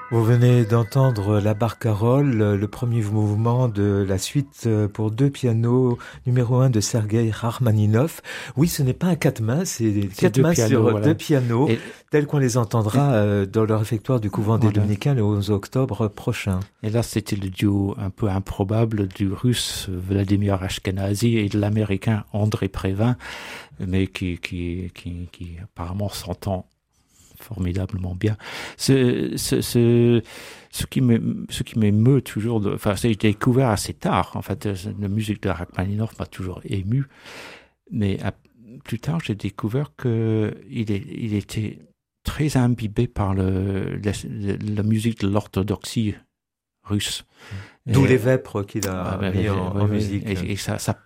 Vous venez d'entendre la barcarolle, le premier mouvement de la suite pour deux pianos numéro 1 de Sergueï Rachmaninov. Oui, ce n'est pas un quatre mains, c'est quatre deux mains pianos, sur voilà. deux pianos, Et, tels qu'on les entendra dans le réfectoire du couvent des voilà. Dominicains le 11 octobre prochain. Et là, c'était le duo un peu improbable du russe Vladimir Ashkenazi et de l'américain André Prévin, mais qui apparemment s'entend formidablement bien. Ce qui m'émeut toujours, j'ai découvert assez tard, en fait, la musique de Rachmaninov m'a toujours ému, mais plus tard, j'ai découvert il était très imbibé par la musique de l'orthodoxie russe. D'où les vêpres qu'il a mis en musique. Et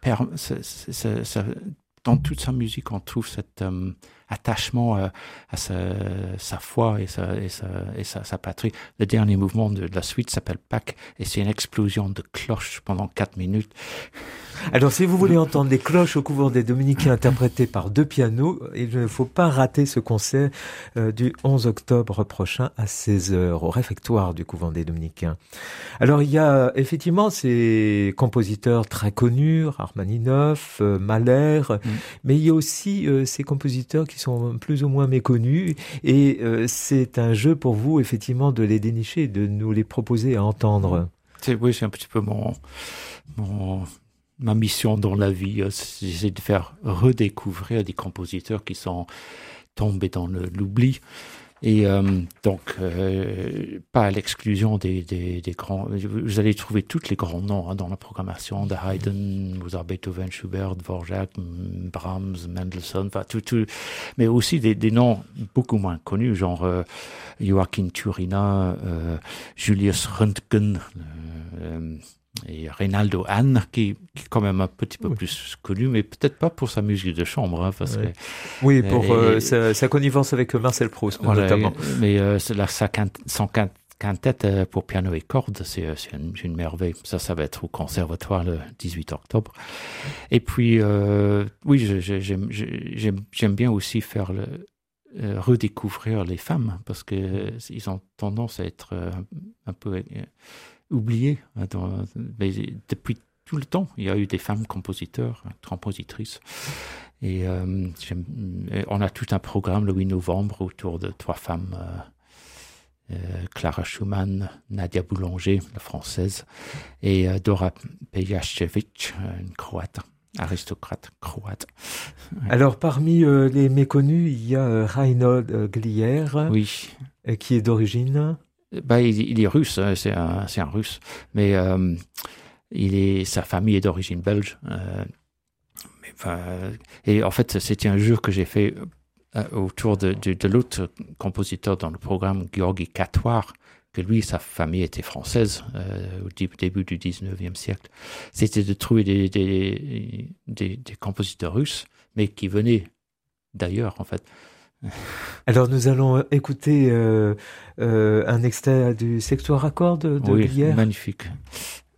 dans toute sa musique, on trouve cet attachement à sa foi et sa patrie. Le dernier mouvement de la suite s'appelle Pâques et c'est une explosion de cloches pendant 4 minutes. Alors, si vous voulez entendre les cloches au couvent des Dominicains interprétées par deux pianos, il ne faut pas rater ce concert du 11 octobre prochain à 16h au réfectoire du couvent des Dominicains. Alors, il y a effectivement ces compositeurs très connus, Rachmaninov, Mahler, mais il y a aussi ces compositeurs qui sont plus ou moins méconnus et c'est un jeu pour vous, effectivement, de les dénicher, de nous les proposer à entendre. Oui, c'est un petit peu ma mission dans la vie, c'est de faire redécouvrir des compositeurs qui sont tombés dans l'oubli. Et donc, pas à l'exclusion des grands... Vous allez trouver tous les grands noms dans la programmation de Haydn, Mozart, Beethoven, Schubert, Dvorak, Brahms, Mendelssohn, tout, mais aussi des noms beaucoup moins connus, genre Joachim Turina, Julius Röntgen, et Reynaldo Hahn, qui est quand même un petit peu plus connu, mais peut-être pas pour sa musique de chambre. Parce que, oui, pour sa connivence avec Marcel Proust, voilà, notamment. Mais son quintette pour piano et cordes, c'est une merveille. Ça va être au conservatoire le 18 octobre. Et puis, oui, j'aime bien aussi faire redécouvrir les femmes, parce que ils ont tendance à être un peu... oublié. Mais depuis tout le temps, il y a eu des femmes compositeurs, compositrices. Et on a tout un programme le 8 novembre autour de 3 femmes, Clara Schumann, Nadia Boulanger, la française, et Dora Pejacevic, une croate, aristocrate croate. Alors, parmi les méconnus, il y a Reinhold Glier, oui, qui est d'origine... il est russe, c'est un russe, mais sa famille est d'origine belge. Et en fait, c'était un jeu que j'ai fait autour de l'autre compositeur dans le programme, Georgi Katoire, que lui, sa famille était française au début du 19e siècle. C'était de trouver des compositeurs russes, mais qui venaient d'ailleurs, en fait. Alors nous allons écouter un extrait du Sextoire à cordes de Glier. Oui, magnifique.